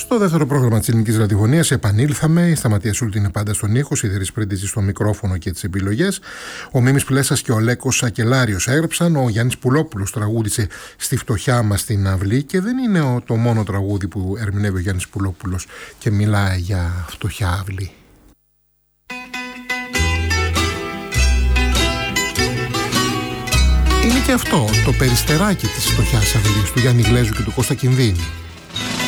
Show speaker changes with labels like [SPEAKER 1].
[SPEAKER 1] Στο δεύτερο πρόγραμμα της ελληνικής ραδιοφωνίας επανήλθαμε. Η Σταματία Σούλτη είναι πάντα στον ήχο, η Σιδηρής Πρίντιζη στο μικρόφωνο και τις επιλογές. Ο Μίμης Πλέσας και ο Λέκος Σακελάριος έγραψαν. Ο Γιάννης Πουλόπουλος τραγούδισε «Στη φτωχιά μας την αυλή» και δεν είναι το μόνο τραγούδι που ερμηνεύει ο Γιάννης Πουλόπουλος και μιλάει για φτωχιά αυλή. Είναι και αυτό το περιστεράκι της φτωχιάς αυλής του Γιάννη Γλέζου και του Κώστα Κινδύνη.